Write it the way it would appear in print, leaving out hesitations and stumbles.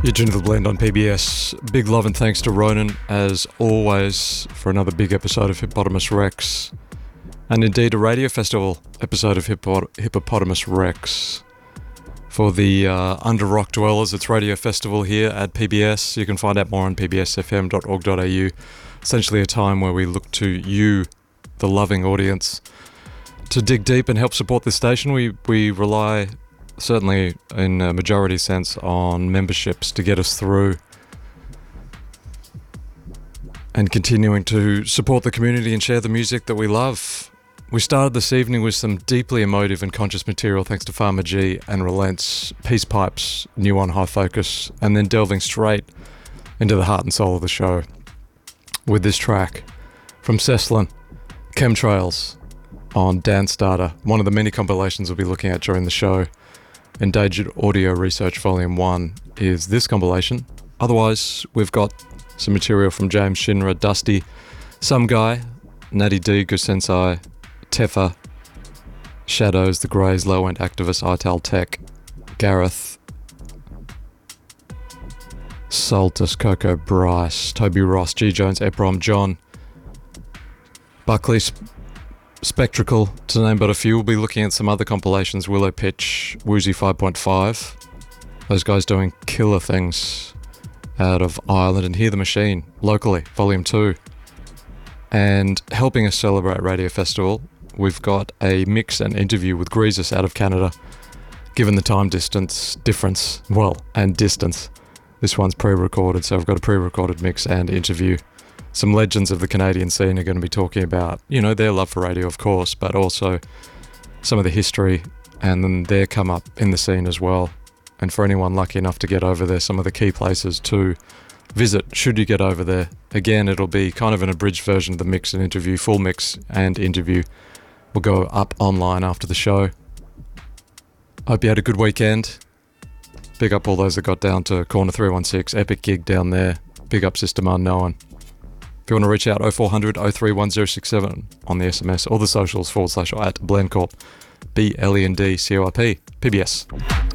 You're tuned to The Blend on PBS. Big love and thanks to Ronan, as always, for another big episode of Hippopotamus Rex. And indeed a radio festival episode of Hippopotamus Rex. For the under rock dwellers, it's radio festival here at PBS. You can find out more on pbsfm.org.au. Essentially a time where we look to you, the loving audience, to dig deep and help support this station. We rely, certainly in a majority sense, on memberships to get us through and continuing to support the community and share the music that we love. We started this evening with some deeply emotive and conscious material thanks to Farmer G and Relents, Peace Pipes, new on High Focus, and then delving straight into the heart and soul of the show with this track from Ceslin, Chemtrails, on Dance Starter, one of the many compilations we'll be looking at during the show. Endangered Audio Research Volume 1 is this compilation. Otherwise, we've got some material from James Shinra, Dusty, Some Guy, Natty D, Gusensai, Tefa, Shadows, The Greys, Low End Activist, Ital Tech, Gareth, Saltus, Coco, Bryce, Toby Ross, G Jones, Eprom, John, Buckley, Spectrical, to name but a few. We'll be looking at some other compilations, Willow Pitch, Woozy 5.5. Those guys doing killer things out of Ireland, and Hear the Machine, locally, Volume 2. And helping us celebrate Radio Festival, we've got a mix and interview with Greasus out of Canada. Given the time distance difference, and distance, this one's pre-recorded, so I've got a pre-recorded mix and interview. Some legends of the Canadian scene are going to be talking about, their love for radio, of course, but also some of the history and then their come up in the scene as well. And for anyone lucky enough to get over there, some of the key places to visit should you get over there. Again, it'll be kind of an abridged version of the mix and interview. Full mix and interview will go up online after the show. Hope you had a good weekend. Big up all those that got down to Corner 316, epic gig down there. Big up System Unknown. If you want to reach out, 0400 031067 on the SMS or the socials / at Blendcorp, BLENDCORP, PBS.